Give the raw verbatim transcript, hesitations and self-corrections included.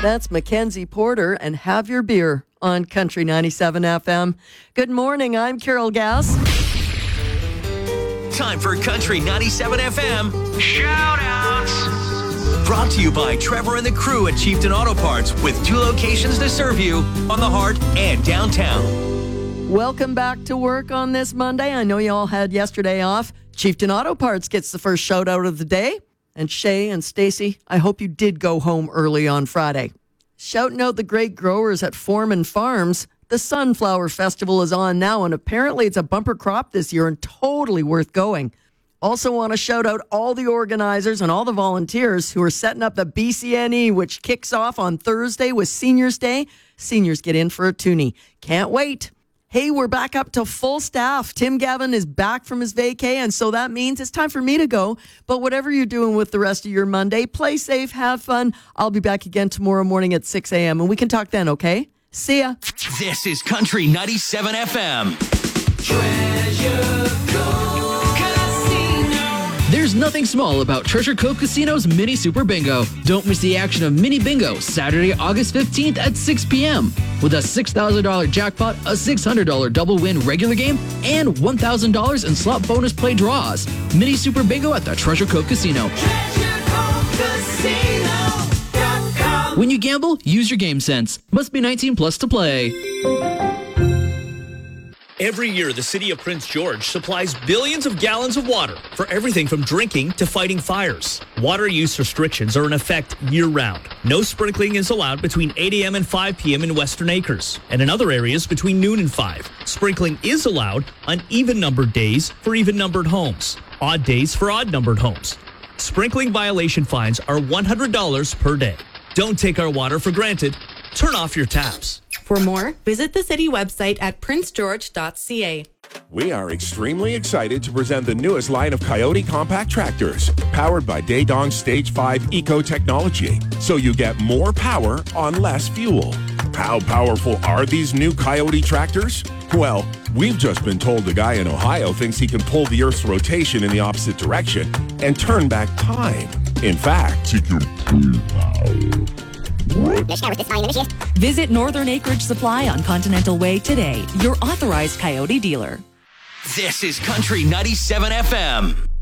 That's Mackenzie Porter and Have Your Beer on Country ninety-seven F M. Good morning, I'm Carol Gass. Time for Country ninety-seven F M Shout-outs. Brought to you by Trevor and the crew at Chieftain Auto Parts with two locations to serve you on the Heart and downtown. Welcome back to work on this Monday. I know you all had yesterday off. Chieftain Auto Parts gets the first shout-out of the day. And Shay and Stacy, I hope you did go home early on Friday. Shouting out the great growers at Foreman Farms. The Sunflower Festival is on now, and apparently it's a bumper crop this year and totally worth going. Also want to shout out all the organizers and all the volunteers who are setting up the B C N E, which kicks off on Thursday with Seniors Day. Seniors get in for a toonie. Can't wait. Hey, we're back up to full staff. Tim Gavin is back from his vacay, and so that means it's time for me to go. But whatever you're doing with the rest of your Monday, play safe, have fun. I'll be back again tomorrow morning at six a.m., and we can talk then, okay? See ya. This is Country ninety-seven F M. Treasure Cove Casino. There's nothing small about Treasure Cove Casino's Mini Super Bingo. Don't miss the action of Mini Bingo Saturday, August fifteenth at six p.m. with a six thousand dollars jackpot, a six hundred dollars double win regular game, and one thousand dollars in slot bonus play draws. Mini Super Bingo at the Treasure Cove Casino. Treasure Cove Casino. When you gamble, use your game sense. Must be nineteen plus to play. Every year, the city of Prince George supplies billions of gallons of water for everything from drinking to fighting fires. Water use restrictions are in effect year-round. No sprinkling is allowed between eight a.m. and five p.m. in Western Acres, and in other areas between noon and five. Sprinkling is allowed on even-numbered days for even-numbered homes, odd days for odd-numbered homes. Sprinkling violation fines are one hundred dollars per day. Don't take our water for granted. Turn off your taps. For more, visit the city website at prince george dot c a. We are extremely excited to present the newest line of Coyote compact tractors, powered by Daedong Stage five Eco technology, so you get more power on less fuel. How powerful are these new Coyote tractors? Well, we've just been told a guy in Ohio thinks he can pull the Earth's rotation in the opposite direction and turn back time. In fact, he can pull power. Visit Northern Acreage Supply on Continental Way today, your authorized Coyote dealer. This is Country ninety-seven F M.